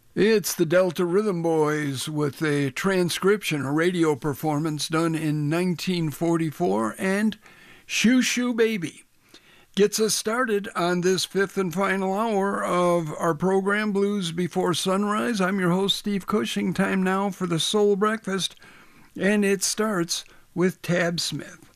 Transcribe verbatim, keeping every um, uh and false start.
It's the Delta Rhythm Boys with a transcription, a radio performance done in nineteen forty-four, and Shoo Shoo Baby gets us started on this fifth and final hour of our program, Blues Before Sunrise. I'm your host, Steve Cushing. Time now for the Soul Breakfast, and it starts with Tab Smith.